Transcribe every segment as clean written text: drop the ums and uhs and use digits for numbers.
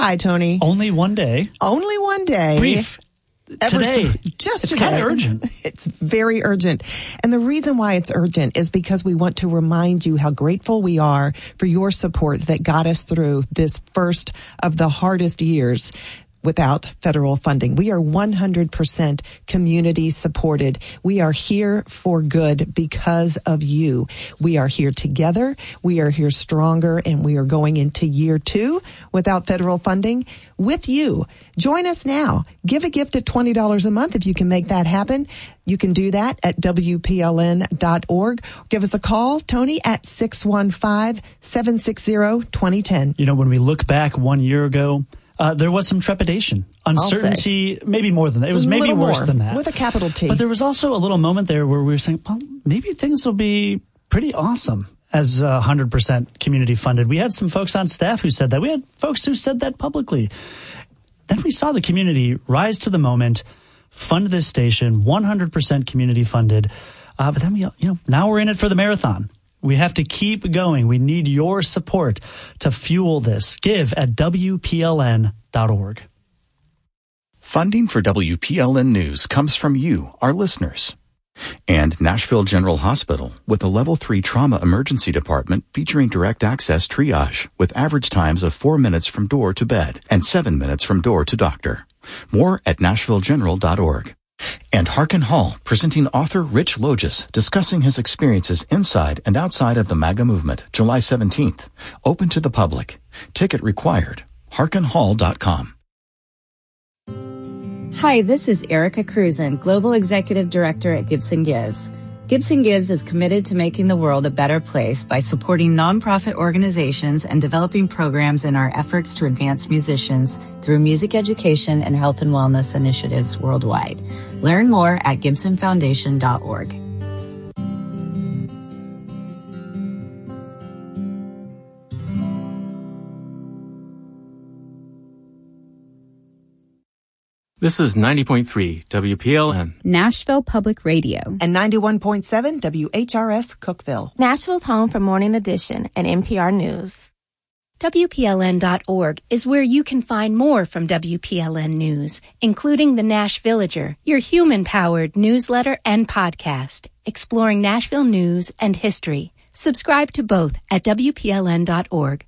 by, Tony. Only one day. Only one day. Brief. Today. It's kind of urgent. It's very urgent. And the reason why it's urgent is because we want to remind you how grateful we are for your support that got us through this first of the hardest years without federal funding. We are 100% community supported. We are here for good because of you. We are here together. We are here stronger, and we are going into year 2 without federal funding with you. Join us now. Give a gift at $20 a month if you can make that happen. You can do that at WPLN.org. Give us a call, Tony, at 615-760-2010. You know, when we look back 1 year ago, there was some trepidation, uncertainty, maybe more than that. It was maybe worse than that. With a capital T. But there was also a little moment there where we were saying, well, maybe things will be pretty awesome as 100% community funded. We had some folks on staff who said that. We had folks who said that publicly. Then we saw the community rise to the moment, fund this station, 100% community funded. But then now we're in it for the marathon. We have to keep going. We need your support to fuel this. Give at WPLN.org. Funding for WPLN News comes from you, our listeners. And Nashville General Hospital, with a Level 3 trauma emergency department featuring direct access triage, with average times of 4 minutes from door to bed and 7 minutes from door to doctor. More at nashvillegeneral.org. And Harkin Hall, presenting author Rich Logis, discussing his experiences inside and outside of the MAGA movement, July 17th. Open to the public. Ticket required. harkinhall.com. Hi, this is Erica Cruzen, Global Executive Director at Gibson Gives. Gibson Gives is committed to making the world a better place by supporting nonprofit organizations and developing programs in our efforts to advance musicians through music education and health and wellness initiatives worldwide. Learn more at gibsonfoundation.org. This is 90.3 WPLN. Nashville Public Radio. And 91.7 WHRS Cookeville. Nashville's home for Morning Edition and NPR News. WPLN.org is where you can find more from WPLN News, including the Nash Villager, your human-powered newsletter and podcast, exploring Nashville news and history. Subscribe to both at WPLN.org.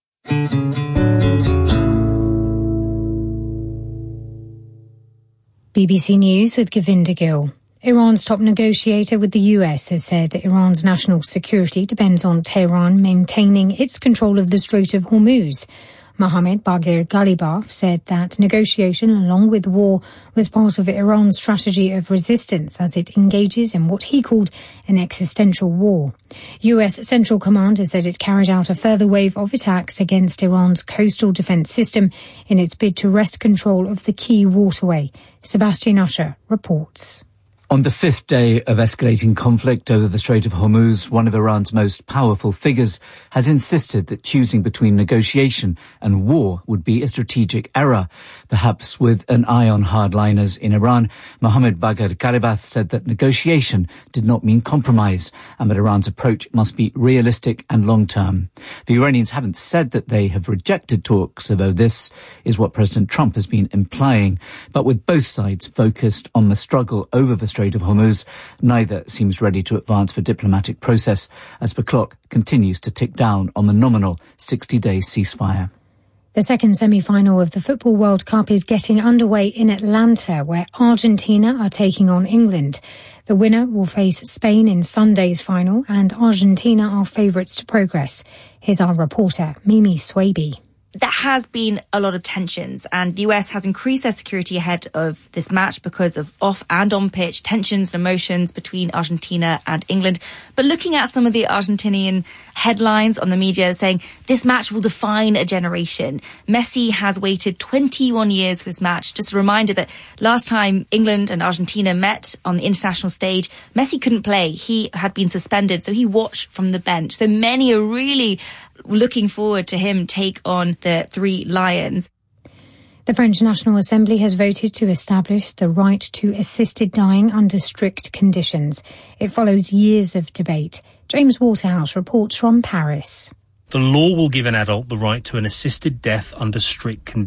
BBC News with Govinda Gill. Iran's top negotiator with the US has said Iran's national security depends on Tehran maintaining its control of the Strait of Hormuz. Mohammad Baghir Ghalibaf said that negotiation, along with war, was part of Iran's strategy of resistance as it engages in what he called an existential war. US Central Command has said it carried out a further wave of attacks against Iran's coastal defense system in its bid to wrest control of the key waterway. Sebastian Usher reports. On the 5th day of escalating conflict over the Strait of Hormuz, one of Iran's most powerful figures has insisted that choosing between negotiation and war would be a strategic error. Perhaps with an eye on hardliners in Iran, Mohammad Baghir Ghalibaf said that negotiation did not mean compromise and that Iran's approach must be realistic and long-term. The Iranians haven't said that they have rejected talks, although this is what President Trump has been implying. But with both sides focused on the struggle over the Strait of Hormuz, neither seems ready to advance for diplomatic process as the clock continues to tick down on the nominal 60-day ceasefire. The second semi-final of the Football World Cup is getting underway in Atlanta, where Argentina are taking on England. The winner will face Spain in Sunday's final, and Argentina are favourites to progress. Here's our reporter, Mimi Swaby. There has been a lot of tensions, and the US has increased their security ahead of this match because of off and on pitch tensions and emotions between Argentina and England. But looking at some of the Argentinian headlines on the media saying this match will define a generation. Messi has waited 21 years for this match. Just a reminder that last time England and Argentina met on the international stage, Messi couldn't play. He had been suspended, so he watched from the bench. So many are really looking forward to him take on the Three Lions. The French National Assembly has voted to establish the right to assisted dying under strict conditions. It follows years of debate. James Waterhouse reports from Paris. The law will give an adult the right to an assisted death under strict conditions.